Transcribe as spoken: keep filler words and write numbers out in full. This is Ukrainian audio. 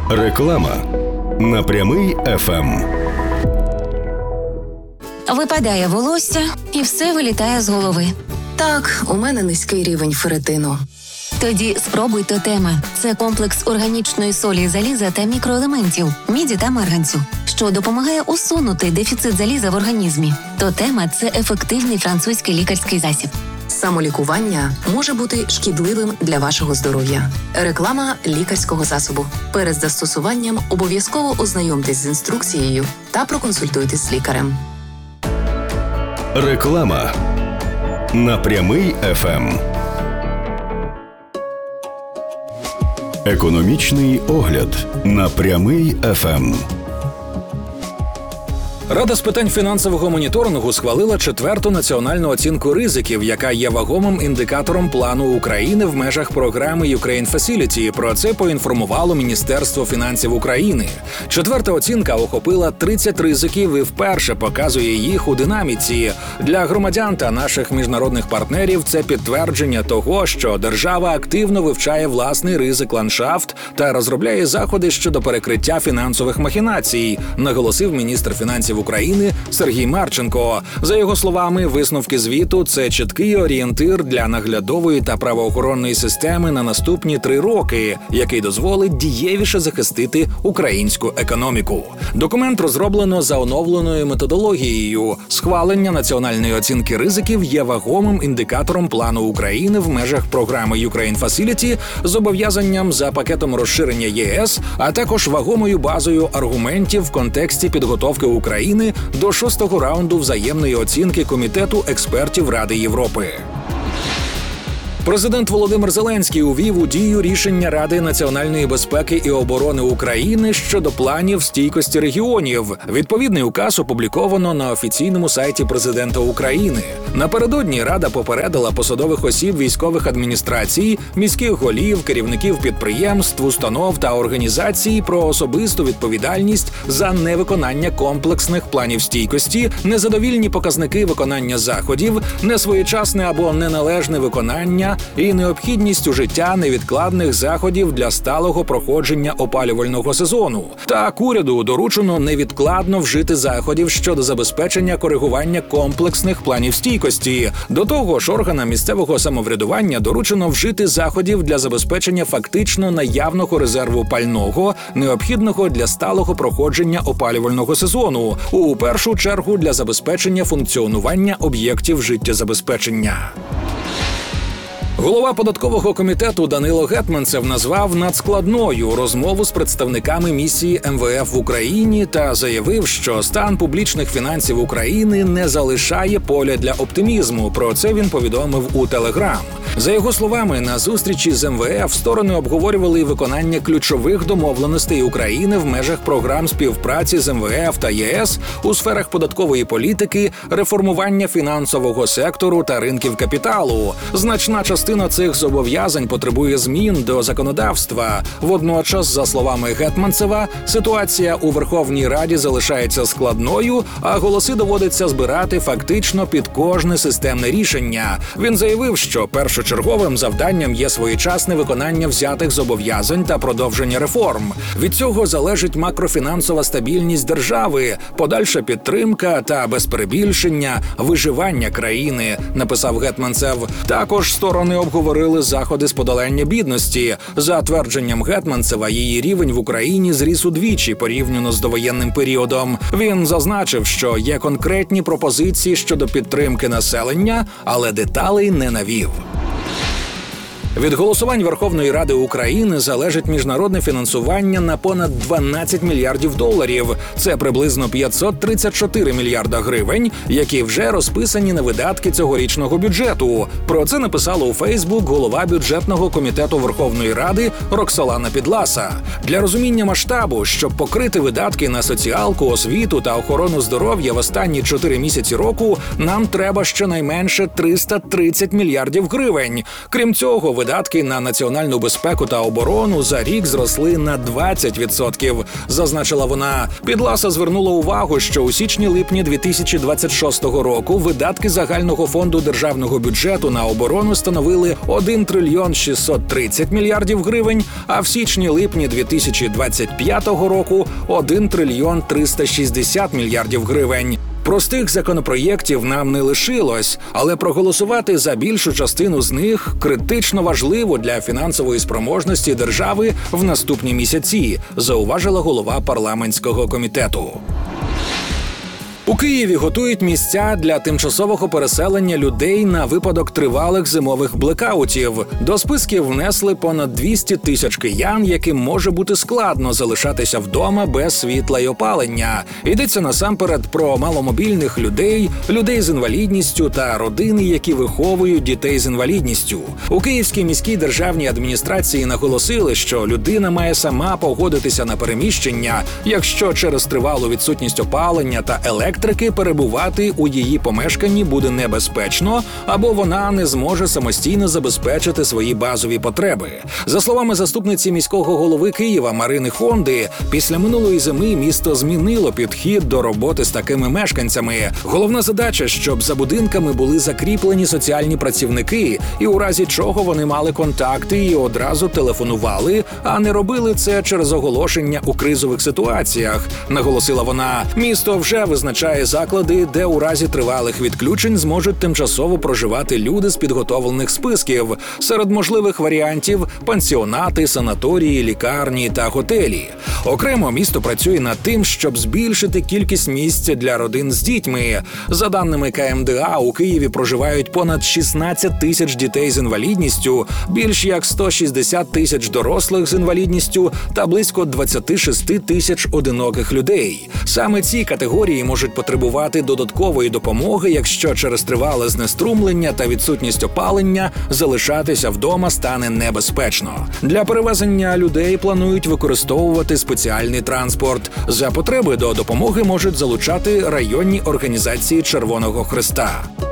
Реклама на Прямий еф ем. Випадає волосся і все вилітає з голови. Так, у мене низький рівень ферритину. Тоді спробуй Тотема. Це комплекс органічної солі, заліза та мікроелементів, міді та марганцю, що допомагає усунути дефіцит заліза в організмі. Тотема – це ефективний французький лікарський засіб. Самолікування може бути шкідливим для вашого здоров'я. Реклама лікарського засобу. Перед застосуванням обов'язково ознайомтесь з інструкцією та проконсультуйтесь з лікарем. Реклама на Прямий еф ем. Економічний огляд на Прямий еф ем. Рада з питань фінансового моніторингу схвалила четверту національну оцінку ризиків, яка є вагомим індикатором плану України в межах програми Ukraine Facility. Про це поінформувало Міністерство фінансів України. Четверта оцінка охопила тридцять ризиків і вперше показує їх у динаміці. Для громадян та наших міжнародних партнерів це підтвердження того, що держава активно вивчає власний ризик-ландшафт та розробляє заходи щодо перекриття фінансових махінацій, наголосив міністр фінансів України Сергій Марченко. За його словами, висновки звіту – це чіткий орієнтир для наглядової та правоохоронної системи на наступні три роки, який дозволить дієвіше захистити українську економіку. Документ розроблено за оновленою методологією. Схвалення національної оцінки ризиків є вагомим індикатором плану України в межах програми Ukraine Facility з зобов'язанням за пакетом розширення ЄС, а також вагомою базою аргументів в контексті підготовки України до шостого раунду взаємної оцінки Комітету експертів Ради Європи. Президент Володимир Зеленський увів у дію рішення Ради національної безпеки і оборони України щодо планів стійкості регіонів. Відповідний указ опубліковано на офіційному сайті президента України. Напередодні Рада попередила посадових осіб військових адміністрацій, міських голів, керівників підприємств, установ та організацій про особисту відповідальність за невиконання комплексних планів стійкості, незадовільні показники виконання заходів, несвоєчасне або неналежне виконання і необхідність ужиття невідкладних заходів для сталого проходження опалювального сезону. Так, уряду доручено невідкладно вжити заходів щодо забезпечення коригування комплексних планів стійкості. До того ж, органам місцевого самоврядування доручено вжити заходів для забезпечення фактично наявного резерву пального, необхідного для сталого проходження опалювального сезону, у першу чергу для забезпечення функціонування об'єктів життєзабезпечення. Голова податкового комітету Данило Гетманцев назвав надскладною розмову з представниками місії ем ве еф в Україні та заявив, що стан публічних фінансів України не залишає поля для оптимізму. Про це він повідомив у Телеграм. За його словами, на зустрічі з ем ве еф сторони обговорювали виконання ключових домовленостей України в межах програм співпраці з ем ве еф та ЄС у сферах податкової політики, реформування фінансового сектору та ринків капіталу. Значна частина цих зобов'язань потребує змін до законодавства. Водночас, за словами Гетманцева, ситуація у Верховній Раді залишається складною, а голоси доводиться збирати фактично під кожне системне рішення. Він заявив, що першочерговим завданням є своєчасне виконання взятих зобов'язань та продовження реформ. Від цього залежить макрофінансова стабільність держави, подальша підтримка та, без перебільшення, виживання країни, написав Гетманцев. Також сторони обговорили заходи з подолання бідності. За твердженням Гетманцева, її рівень в Україні зріс удвічі порівняно з довоєнним періодом. Він зазначив, що є конкретні пропозиції щодо підтримки населення, але деталей не навів. Від голосувань Верховної Ради України залежить міжнародне фінансування на понад дванадцять мільярдів доларів. Це приблизно п'ятсот тридцять чотири мільярда гривень, які вже розписані на видатки цьогорічного бюджету. Про це написала у Фейсбук голова бюджетного комітету Верховної Ради Роксолана Підласа. Для розуміння масштабу, щоб покрити видатки на соціалку, освіту та охорону здоров'я в останні чотири місяці року, нам треба щонайменше триста тридцять мільярдів гривень. Крім цього, видатки видатки на національну безпеку та оборону за рік зросли на двадцять відсотків, зазначила вона. Підласа звернула увагу, що у січні-липні дві тисячі двадцять шостого року видатки загального фонду державного бюджету на оборону становили один трильйон шістсот тридцять мільярдів гривень, а в січні-липні дві тисячі двадцять п'ятого року один трильйон триста шістдесят мільярдів гривень. Простих законопроєктів нам не лишилось, але проголосувати за більшу частину з них критично важливо для фінансової спроможності держави в наступні місяці, зауважила голова парламентського комітету. У Києві готують місця для тимчасового переселення людей на випадок тривалих зимових блекаутів. До списків внесли понад двісті тисяч киян, яким може бути складно залишатися вдома без світла й опалення. Йдеться насамперед про маломобільних людей, людей з інвалідністю та родини, які виховують дітей з інвалідністю. У Київській міській державній адміністрації наголосили, що людина має сама погодитися на переміщення, якщо через тривалу відсутність опалення та електрики перебувати у її помешканні буде небезпечно, або вона не зможе самостійно забезпечити свої базові потреби. За словами заступниці міського голови Києва Марини Хонди, після минулої зими місто змінило підхід до роботи з такими мешканцями. Головна задача, щоб за будинками були закріплені соціальні працівники, і у разі чого вони мали контакти і одразу телефонували, а не робили це через оголошення у кризових ситуаціях, наголосила вона. Місто вже визначає заклади, де у разі тривалих відключень зможуть тимчасово проживати люди з підготовлених списків. Серед можливих варіантів – пансіонати, санаторії, лікарні та готелі. Окремо місто працює над тим, щоб збільшити кількість місць для родин з дітьми. За даними ка ем де а, у Києві проживають понад шістнадцять тисяч дітей з інвалідністю, більш як сто шістдесят тисяч дорослих з інвалідністю та близько двадцять шість тисяч одиноких людей. Саме ці категорії можуть потребувати додаткової допомоги, якщо через тривале знеструмлення та відсутність опалення залишатися вдома стане небезпечно. Для перевезення людей планують використовувати спеціальний транспорт. За потреби до допомоги можуть залучати районні організації Червоного Хреста.